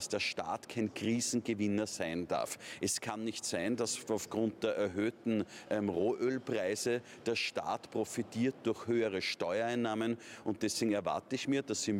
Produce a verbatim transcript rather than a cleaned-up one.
der Staat kein Krisengewinner sein darf. Es kann nicht sein, dass aufgrund der erhöhten ähm, Rohölpreise der Staat profitiert durch höhere Steuereinnahmen und deswegen erwarte ich mir, dass Sie